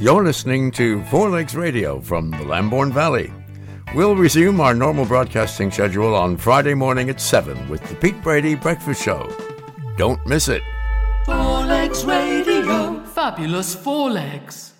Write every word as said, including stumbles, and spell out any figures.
You're listening to Four Legs Radio from the Lambourne Valley. We'll resume our normal broadcasting schedule on Friday morning at seven with the Pete Brady Breakfast Show. Don't miss it. Four Legs Radio. Fabulous Four Legs.